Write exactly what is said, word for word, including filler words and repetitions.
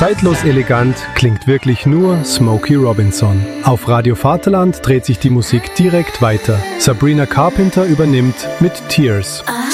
Zeitlos elegant klingt wirklich nur Smokey Robinson. Auf Radio Vaterland dreht sich die Musik direkt weiter. Sabrina Carpenter übernimmt mit Tears.